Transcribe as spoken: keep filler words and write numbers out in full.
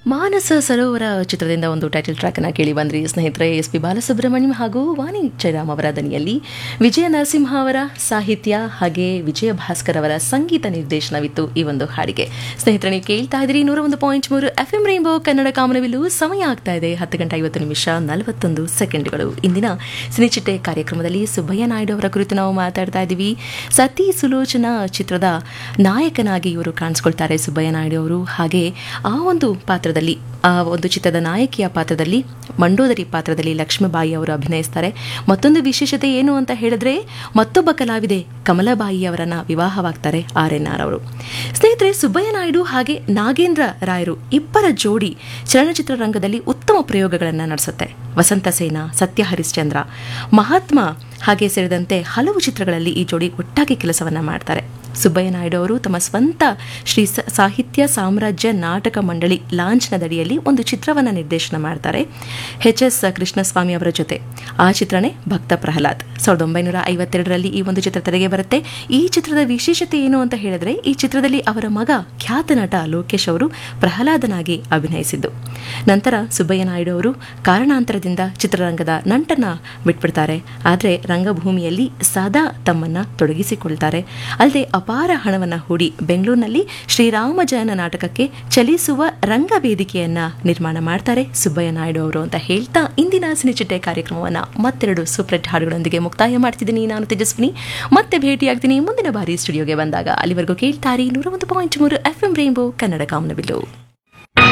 ಮಾನಸ ಸರೋವರ ಚಿತ್ರದಿಂದ ಒಂದು ಟೈಟಲ್ ಟ್ರ್ಯಾಕ್ ಅನ್ನ ಕೇಳಿ ಬಂದ್ರಿ ಸ್ನೇಹಿತರೆ. ಎಸ್ ಪಿ ಬಾಲಸುಬ್ರಹ್ಮಣ್ಯಂ ಹಾಗೂ ವಾಣಿ ಜಯರಾಮ್ ಅವರ ದನಿಯಲ್ಲಿ ವಿಜಯ ನರಸಿಂಹ ಅವರ ಸಾಹಿತ್ಯ ಹಾಗೆ ವಿಜಯ ಭಾಸ್ಕರ್ ಅವರ ಸಂಗೀತ ನಿರ್ದೇಶನವಿತ್ತು ಈ ಒಂದು ಹಾಡಿಗೆ. ಸ್ನೇಹಿತರೆ, ನೀವು ಕೇಳ್ತಾ ಇದ್ರಿ ನೂರ ಒಂದು ಪಾಯಿಂಟ್ ಮೂರು ಎಫ್ ಎಂ ರೈನ್ಬೋ ಕನ್ನಡ ಕಾಮನಬಿಲ್ಲು. ಸಮಯ ಆಗ್ತಾ ಇದೆ ಹತ್ತು ಗಂಟೆ ಐವತ್ತು ನಿಮಿಷ ನಲವತ್ತೊಂದು ಸೆಕೆಂಡ್ಗಳು. ಇಂದಿನ ಸಿನಿಚಿಟ್ಟೆ ಕಾರ್ಯಕ್ರಮದಲ್ಲಿ ಸುಬ್ಬಯ್ಯ ನಾಯ್ಡು ಅವರ ಕುರಿತು ನಾವು ಮಾತಾಡ್ತಾ ಇದ್ದೀವಿ. ಸತಿ ಸುಲೋಚನಾ ಚಿತ್ರದ ನಾಯಕನಾಗಿ ಇವರು ಕಾಣಿಸ್ಕೊಳ್ತಾರೆ ಸುಬ್ಬಯ್ಯ ನಾಯ್ಡು ಅವರು. ಹಾಗೆ ಆ ಒಂದು ಪಾತ್ರದಲ್ಲಿ ಆ ಒಂದು ಚಿತ್ರದ ನಾಯಕಿಯ ಪಾತ್ರದಲ್ಲಿ ಮಂಡೋದರಿ ಪಾತ್ರದಲ್ಲಿ ಲಕ್ಷ್ಮೀಬಾಯಿ ಅವರು ಅಭಿನಯಿಸ್ತಾರೆ. ಮತ್ತೊಂದು ವಿಶೇಷತೆ ಏನು ಅಂತ ಹೇಳಿದ್ರೆ, ಮತ್ತೊಬ್ಬ ಕಲಾವಿದೆ ಕಮಲಾಬಾಯಿ ಅವರನ್ನ ವಿವಾಹವಾಗ್ತಾರೆ ಆರ್ ಎನ್ ಆರ್ ಅವರು. ಸ್ನೇಹಿತರೆ, ಸುಬ್ಬಯ್ಯ ನಾಯ್ಡು ಹಾಗೆ ನಾಗೇಂದ್ರ ರಾಯರು ಇಬ್ಬರ ಜೋಡಿ ಚಲನಚಿತ್ರ ರಂಗದಲ್ಲಿ ಉತ್ತಮ ಪ್ರಯೋಗಗಳನ್ನು ನಡೆಸುತ್ತೆ. ವಸಂತ ಸೇನಾ, ಸತ್ಯ ಹರಿಶ್ಚಂದ್ರ, ಮಹಾತ್ಮ ಹಾಗೆ ಸೇರಿದಂತೆ ಹಲವು ಚಿತ್ರಗಳಲ್ಲಿ ಈ ಜೋಡಿ ಒಟ್ಟಾಗಿ ಕೆಲಸವನ್ನ ಮಾಡ್ತಾರೆ. ಸುಬ್ಬಯ್ಯ ನಾಯ್ಡು ಅವರು ತಮ್ಮ ಸ್ವಂತ ಶ್ರೀ ಸಾಹಿತ್ಯ ಸಾಮ್ರಾಜ್ಯ ನಾಟಕ ಮಂಡಳಿ ಲಾಂಛನದಡಿಯಲ್ಲಿ ಒಂದು ಚಿತ್ರವನ್ನು ನಿರ್ದೇಶನ ಮಾಡ್ತಾರೆ ಎಚ್ ಎಸ್ ಕೃಷ್ಣಸ್ವಾಮಿ ಅವರ ಜೊತೆ. ಆ ಚಿತ್ರನೇ ಭಕ್ತ ಪ್ರಹ್ಲಾದ್. ಸಾವಿರದ ಒಂಬೈನೂರ ಐವತ್ತೆರಡರಲ್ಲಿ ಈ ಒಂದು ಚಿತ್ರ ತೆರೆಗೆ ಬರುತ್ತೆ. ಈ ಚಿತ್ರದ ವಿಶೇಷತೆ ಏನು ಅಂತ ಹೇಳಿದ್ರೆ, ಈ ಚಿತ್ರದಲ್ಲಿ ಅವರ ಮಗ ಖ್ಯಾತ ನಟ ಲೋಕೇಶ್ ಅವರು ಪ್ರಹ್ಲಾದನಾಗಿ ಅಭಿನಯಿಸಿದ್ದು. ನಂತರ ಸುಬ್ಬಯ್ಯ ನಾಯ್ಡು ಅವರು ಕಾರಣಾಂತರದಿಂದ ಚಿತ್ರರಂಗದ ನಂಟನ್ನ ಬಿಟ್ಬಿಡ್ತಾರೆ. ಆದರೆ ರಂಗಭೂಮಿಯಲ್ಲಿ ಸದಾ ತಮ್ಮನ್ನ ತೊಡಗಿಸಿಕೊಳ್ತಾರೆ. ಅಲ್ಲದೆ ಅಪಾರ ಹಣವನ್ನು ಹೂಡಿ ಬೆಂಗಳೂರಿನಲ್ಲಿ ಶ್ರೀರಾಮ ಜಯನ ನಾಟಕಕ್ಕೆ ಚಲಿಸುವ ರಂಗವೇದಿಕೆಯನ್ನ ನಿರ್ಮಾಣ ಮಾಡ್ತಾರೆ ಸುಬ್ಬಯ್ಯ ನಾಯ್ಡು ಅವರು ಅಂತ ಹೇಳ್ತಾ ಇಂದಿನ ಸಿನಿಚಿಟ್ಟೆ ಕಾರ್ಯಕ್ರಮವನ್ನು ಮತ್ತೆರಡು ಸೂಪರ್ ಹಾಡುಗಳೊಂದಿಗೆ ಮುಕ್ತಾಯ ಮಾಡ್ತಿದ್ದೀನಿ. ನಾನು ತೇಜಸ್ವಿನಿ. ಮತ್ತೆ ಭೇಟಿಯಾಗ್ತೀನಿ ಮುಂದಿನ ಬಾರಿ ಸ್ಟುಡಿಯೋಗೆ ಬಂದಾಗ. ಅಲ್ಲಿವರೆಗೂ ಕೇಳ್ತಾರೆ ನೂರ ಒಂದು ಪಾಯಿಂಟ್ ಮೂರು ಎಫ್ ಎಂ ರೈನ್ಬೋ ಕನ್ನಡ ಕಾಮನಬಿಲ್ಲು.